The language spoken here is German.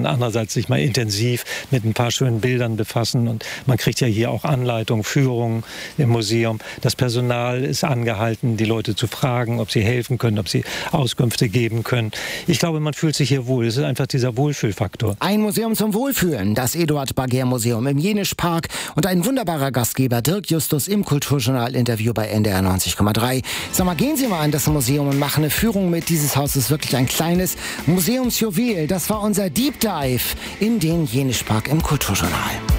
man andererseits sich mal intensiv mit ein paar schönen Bildern befassen. Und man kriegt ja hier auch Anleitungen, Führungen im Museum. Das Personal ist angehalten, die Leute zu fragen, ob sie helfen können, ob sie Auskünfte geben können. Ich glaube, man fühlt sich hier wohl. Es ist einfach dieser Wohlfühlfaktor. Ein Museum zum Wohlfühlen, das Eduard Bagger Museum im Jenischpark und ein wunderbarer Gastgeber, Dirk Justus, im Kulturjournal-Interview bei NDR 90,3. Sag mal, gehen Sie mal in das Museum und machen eine Führung mit. Dieses Haus ist wirklich ein kleines Museumsjuwel. Das war unser Deep Dive in den Jenischpark im Kulturjournal.